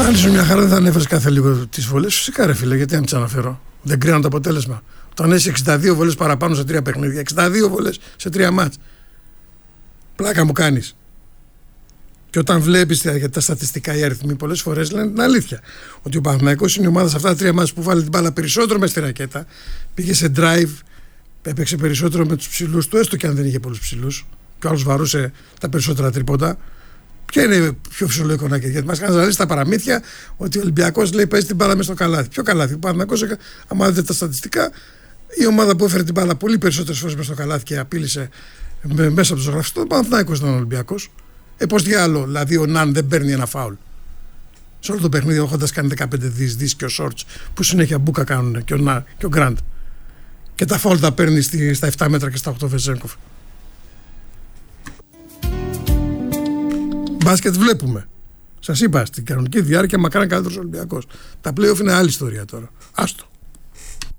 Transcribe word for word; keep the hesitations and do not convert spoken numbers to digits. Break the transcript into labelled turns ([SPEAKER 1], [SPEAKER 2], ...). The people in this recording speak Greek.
[SPEAKER 1] Αν ήσουν μια χαρά, δεν θα ανέφερε κάθε λίγο τις βολές. Φυσικά, ρε φίλε, γιατί να τις αναφέρω. Δεν κρίνω το αποτέλεσμα. Όταν έχει εξήντα δύο βολές παραπάνω σε τρία παιχνίδια, εξήντα δύο βολές σε τρία μάτς. Πλάκα μου κάνεις. Και όταν βλέπεις τα, τα στατιστικά, οι αριθμοί πολλές φορές λένε την αλήθεια. Ότι ο Παναθηναϊκός είναι η ομάδα σε αυτά τα τρία μάτς που βάλει την μπάλα περισσότερο μες στη ρακέτα. Πήγε σε drive, έπαιξε περισσότερο με τους ψηλούς του, έστω και αν δεν είχε πολλούς ψηλούς. Και ο άλλος βαρούσε τα περισσότερα τρίποτα. Ποια είναι πιο φυσιολογικό να κάνει? Γιατί μας κάνει να λύσει τα παραμύθια ότι ο Ολυμπιακός λέει παίζει την μπάλα μέσα στο καλάθι. Ποιο καλάθι? Ο Παναθηναϊκός, άμα δείτε τα στατιστικά, η ομάδα που έφερε την μπάλα πολύ περισσότερες φορές μέσα στο καλάθι και απείλησε μέσα από το ζωγραφιστό, ο Παναθηναϊκός ήταν ο Ολυμπιακός. Ε, πώς διάλογο, δηλαδή ο Ναν δεν παίρνει ένα φάουλ. Σε όλο το παιχνίδι, έχοντας κάνει δεκαπέντε δις, δις και ο Σόρτς που συνέχεια μπούκα κάνουν και ο, Να, και ο Γκραντ. Και τα φάουλ τα παίρνει στη, στα επτά μέτρα και στα οκτώ Βεζέγκοφ. Μπάσκετ βλέπουμε. Σας είπα, στην κανονική διάρκεια μακράν καλύτερος Ολυμπιακός. Τα play-off είναι άλλη ιστορία τώρα. Άστο.